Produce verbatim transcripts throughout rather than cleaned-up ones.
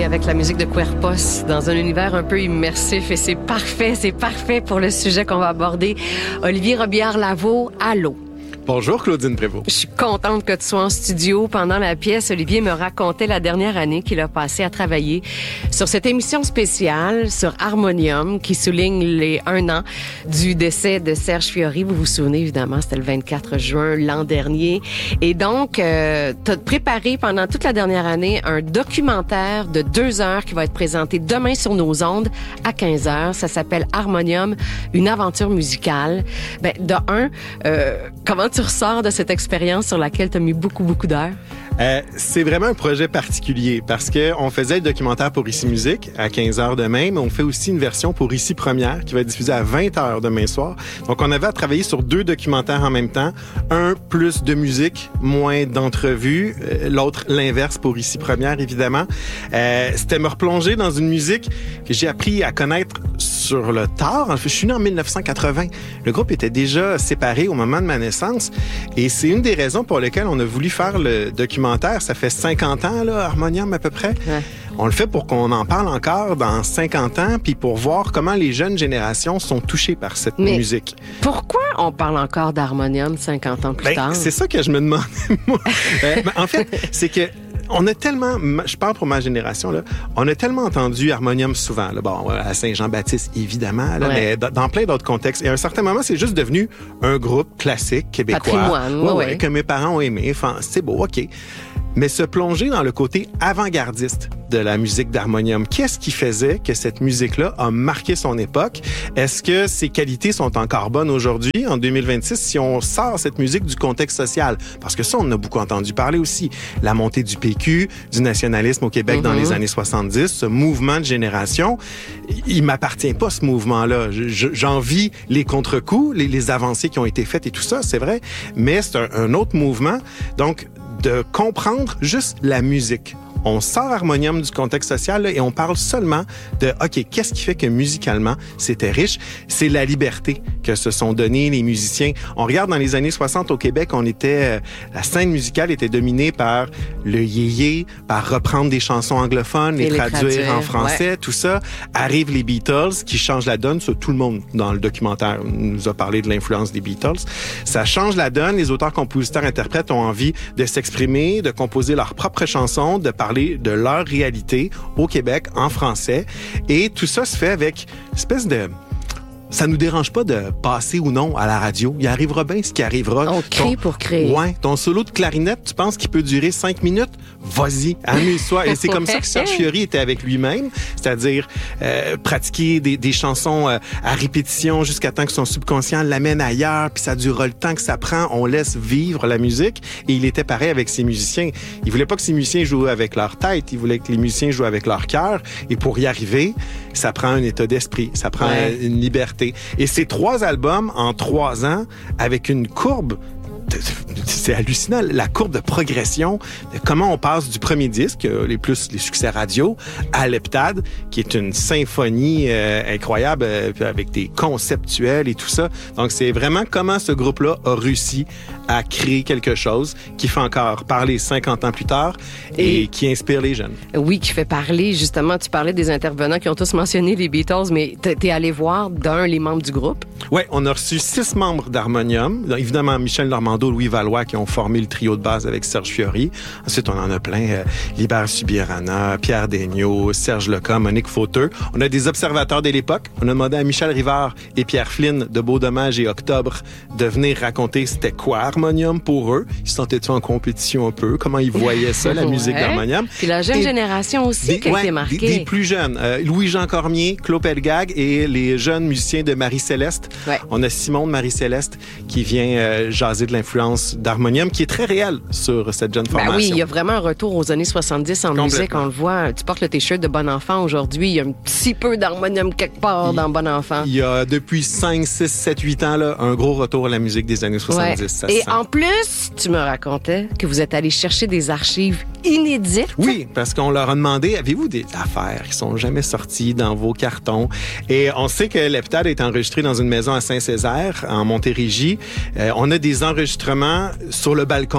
avec la musique de Querpos dans un univers un peu immersif et c'est parfait, c'est parfait pour le sujet qu'on va aborder. Olivier Robillard-Lavaux, allô? Bonjour Claudine Prévost. Je suis contente que tu sois en studio. Pendant la pièce, Olivier me racontait la dernière année qu'il a passé à travailler sur cette émission spéciale sur Harmonium qui souligne les un an du décès de Serge Fiori. Vous vous souvenez, évidemment, c'était le vingt-quatre juin l'an dernier. Et donc, euh, tu as préparé pendant toute la dernière année un documentaire de deux heures qui va être présenté demain sur nos ondes à quinze heures. Ça s'appelle Harmonium, une aventure musicale. Ben, de un, euh, comment tu ressors de cette expérience sur laquelle tu as mis beaucoup, beaucoup d'heures? Euh, c'est vraiment un projet particulier parce que on faisait le documentaire pour Ici Musique à quinze heures demain, mais on fait aussi une version pour Ici Première qui va être diffusée à vingt heures demain soir. Donc, on avait à travailler sur deux documentaires en même temps. Un, plus de musique, moins d'entrevues. Euh, l'autre, l'inverse pour Ici Première, évidemment. Euh, c'était me replonger dans une musique que j'ai appris à connaître sur le tard. Je suis né en dix-neuf cent quatre-vingts. Le groupe était déjà séparé au moment de ma naissance et c'est une des raisons pour lesquelles on a voulu faire le documentaire. Ça fait cinquante ans, là, Harmonium à peu près. Ouais. On le fait pour qu'on en parle encore dans cinquante ans, puis pour voir comment les jeunes générations sont touchées par cette Mais musique. Pourquoi on parle encore d'Harmonium cinquante ans plus ben, tard? C'est ça que je me demande, moi. euh, en fait, c'est que on a tellement, je parle pour ma génération, là, on a tellement entendu Harmonium souvent. Là, bon, à Saint-Jean-Baptiste, évidemment, là, ouais. mais dans, dans plein d'autres contextes. Et à un certain moment, c'est juste devenu un groupe classique québécois. Patrimoine, ouais, ouais, ouais. Que mes parents ont aimé. Enfin, c'est beau, OK. Mais se plonger dans le côté avant-gardiste de la musique d'Harmonium. Qu'est-ce qui faisait que cette musique-là a marqué son époque? Est-ce que ses qualités sont encore bonnes aujourd'hui, en deux mille vingt-six, si on sort cette musique du contexte social? Parce que ça, on en a beaucoup entendu parler aussi. La montée du P Q, du nationalisme au Québec mm-hmm. dans les années soixante-dix, ce mouvement de génération, il m'appartient pas, ce mouvement-là. Je, j'en vis les contre-coups, les, les avancées qui ont été faites et tout ça, c'est vrai, mais c'est un, un autre mouvement. Donc, de comprendre juste la musique. On sort Harmonium du contexte social là, et on parle seulement de, OK, qu'est-ce qui fait que musicalement, c'était riche? C'est la liberté que se sont donnés les musiciens. On regarde dans les années soixante au Québec, on était, euh, la scène musicale était dominée par le yéyé, par reprendre des chansons anglophones, les, les traduire, traduire en français, ouais. Tout ça. Arrivent les Beatles qui changent la donne. Ça, tout le monde dans le documentaire nous a parlé de l'influence des Beatles. Ça change la donne. Les auteurs, compositeurs, interprètes ont envie de s'exprimer, de composer leurs propres chansons, de parler de leur réalité au Québec en français. Et tout ça se fait avec une espèce de... Ça nous dérange pas de passer ou non à la radio. Il arrivera bien ce qui arrivera. On crée ton, pour créer. Ouais, ton solo de clarinette, tu penses qu'il peut durer cinq minutes? Vas-y, amuse-toi. Et c'est comme ça que Serge Fiori était avec lui-même, c'est-à-dire euh, pratiquer des, des chansons euh, à répétition jusqu'à temps que son subconscient l'amène ailleurs, puis ça durera le temps que ça prend. On laisse vivre la musique. Et il était pareil avec ses musiciens. Il voulait pas que ses musiciens jouent avec leur tête. Il voulait que les musiciens jouent avec leur cœur. Et pour y arriver, ça prend un état d'esprit, ça prend ouais. une liberté. Et ces trois albums en trois ans, avec une courbe, c'est hallucinant, la courbe de progression, de comment on passe du premier disque, les plus les succès radio, à l'Heptade, qui est une symphonie euh, incroyable, euh, avec des conceptuels et tout ça. Donc, c'est vraiment comment ce groupe-là a réussi à créer quelque chose qui fait encore parler cinquante ans plus tard et, et qui inspire les jeunes. Oui, qui fait parler, justement, tu parlais des intervenants qui ont tous mentionné les Beatles, mais t'es allé voir d'un les membres du groupe? Oui, on a reçu six membres d'Harmonium. Évidemment, Michel Normando, Louis Valois, qui ont formé le trio de base avec Serge Fiori. Ensuite, on en a plein. Euh, Libère Subirana, Pierre Daigneault, Serge Leca, Monique Fauteux. On a des observateurs de l'époque. On a demandé à Michel Rivard et Pierre Flynn de Beau Dommage et Octobre de venir raconter c'était quoi Harmonium pour eux. Ils se sentaient-ils en compétition un peu? Comment ils voyaient ça, la musique ouais. d'Harmonium? Puis la jeune et génération aussi des, qui a ouais, été marquée. Des, des plus jeunes. Euh, Louis-Jean Cormier, Claude Pelgag et les jeunes musiciens de Marie-Céleste. Ouais. On a Simon de Marie-Céleste qui vient euh, jaser de l'influence d'Harmonium, qui est très réel sur cette jeune formation. Ben oui, il y a vraiment un retour aux années soixante-dix en musique. On le voit. Tu portes le t-shirt de Bon Enfant aujourd'hui. Il y a un petit peu d'Harmonium quelque part il, dans Bon Enfant. Il y a depuis cinq, six, sept, huit ans là, un gros retour à la musique des années soixante-dix. Ouais. Ça Et sent. En plus, tu me racontais que vous êtes allé chercher des archives inédites. Oui, parce qu'on leur a demandé, avez-vous des affaires qui sont jamais sorties dans vos cartons? Et on sait que l'Heptade est enregistré dans une maison à Saint-Césaire, en Montérégie. Euh, on a des enregistrements sur le balcon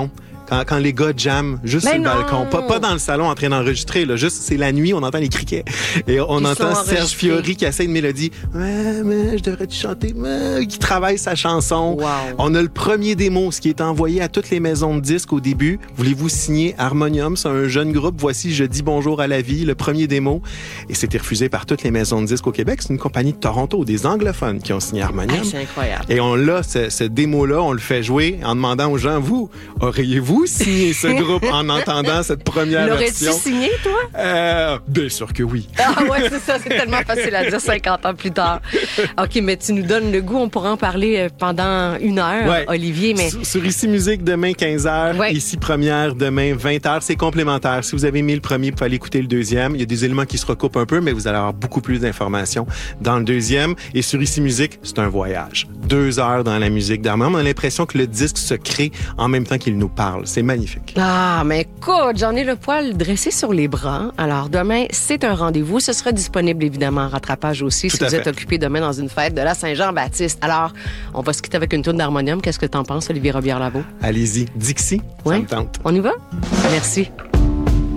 quand, quand les gars jamment juste Mais sur le non. balcon. Pas, pas dans le salon en train d'enregistrer, là. Juste, c'est la nuit, on entend les criquets. Et on Ils entend sont Serge enregistrés. Fiori qui essaie une mélodie. Ouais, mais je devrais te chanter, mais qui travaille sa chanson. Wow. On a le premier démo, ce qui est envoyé à toutes les maisons de disques au début. Voulez-vous signer Harmonium? C'est un jeune groupe. Voici Je dis bonjour à la vie, le premier démo. Et c'était refusé par toutes les maisons de disques au Québec. C'est une compagnie de Toronto, des anglophones qui ont signé Harmonium. Hey, c'est incroyable. Et on l'a, ce, ce démo-là, on le fait jouer en demandant aux gens, vous, auriez-vous signé ce groupe en entendant cette première L'aurais-tu version? signé, toi? Euh, bien sûr que oui. Ah ouais, c'est ça, c'est tellement facile à dire cinquante ans plus tard. OK, mais tu nous donnes le goût, on pourra en parler euh, pendant une heure, Ouais. Olivier, mais... Sur, sur Ici Musique, demain quinze heures. Ouais. Ici Première, demain vingt heures. C'est complémentaire. Si vous avez aimé le premier, vous pouvez aller écouter le deuxième. Il y a des éléments qui se recoupent un peu, mais vous allez avoir beaucoup plus d'informations dans le deuxième. Et sur Ici Musique, c'est un voyage. Deux heures dans la musique d'Harmonium. On a l'impression que le disque se crée en même temps qu'il nous parle. C'est magnifique. Ah, mais écoute, j'en ai le poil dressé sur les bras. Alors, demain, c'est un rendez-vous. Ce sera disponible, évidemment, en rattrapage aussi, Tout si à vous êtes fait. occupé demain dans une fête de la Saint-Jean-Baptiste. Alors, on va se quitter avec une tourne d'Harmonium. Qu'est-ce que t'en penses, Olivier Robillard-Lavaux? Allez-y. Dixie, Ouais. ça me tente. On y va? Merci.